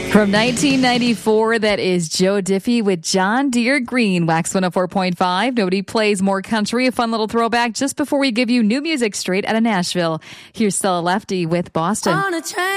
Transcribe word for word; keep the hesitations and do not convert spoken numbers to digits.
From nineteen ninety-four, that is Joe Diffie with John Deere Green. Wax one oh four point five. Nobody plays more country. A fun little throwback just before we give you new music straight out of Nashville. Here's Stella Lefty with Boston. On a train.